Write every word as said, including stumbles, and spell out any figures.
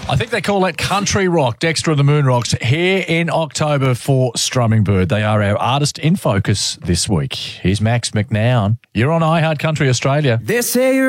I think they call that country rock. Dexter and the Moon Rocks here in October for Strumming Bird. They are our artist in focus this week. Here's Max McNown. You're on iHeart Country Australia. They say you're